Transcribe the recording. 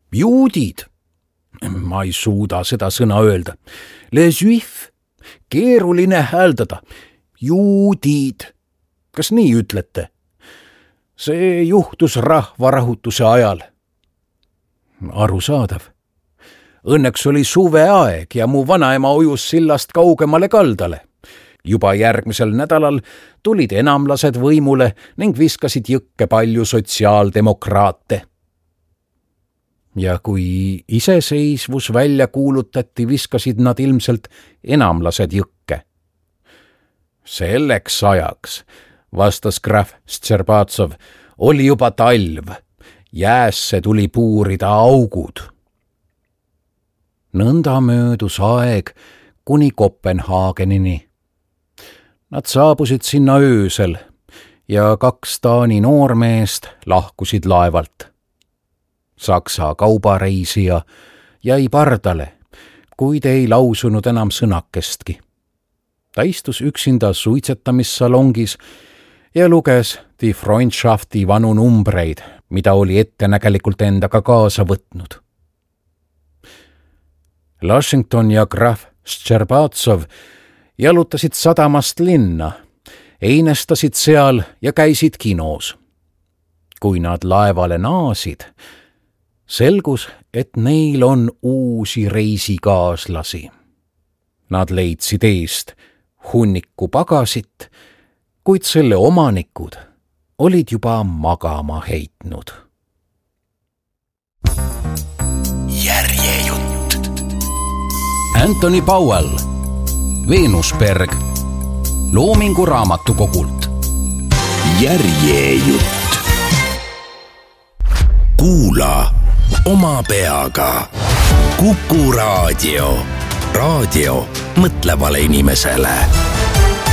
Juudid. Ma ei suuda seda sõna öelda. Les juifs. Keeruline hääldada. Juudid. Kas nii ütlete? See juhtus rahvarahutuse ajal. Arusaadav. Õnneks oli suveaeg ja mu vanaema ujus sillast kaugemale kaldale. Juba järgmisel nädalal tulid enamlased võimule ning viskasid jõkke palju sotsiaaldemokraate. Ja kui iseseisvus välja kuulutati, viskasid nad ilmselt enamlased jõkke. Selleks ajaks, vastas krahv Stšerbatsov, oli juba talv. Jäässe tuli puurida augud. Nõnda möödus aeg kuni Kopenhaagenini. Nad saabusid sinna öösel ja 2 Taani noormeest lahkusid laevalt. Saksa kaubareisija jäi pardale, kuid ei lausunud enam sõnakestki. Ta istus üksinda suitsetamissalongis ja luges Die Freundschafti vanu numbreid, mida oli ettenägelikult endaga kaasa võtnud. Washington ja krahv Stšerbatsov jalutasid sadamast linna, einestasid seal ja käisid kinos. Kui nad laevale naasid, selgus, et neil on uusi reisikaaslasi. Nad leidsid eest hunniku pagasit, kuid selle omanikud olid juba magama heitnud. Järjejutt. Anthony Powell, Veenusberg, Loomingu raamatukogult. Järjejutt. Kuula oma peaga. Kuku raadio. Raadio mõtlevale inimesele.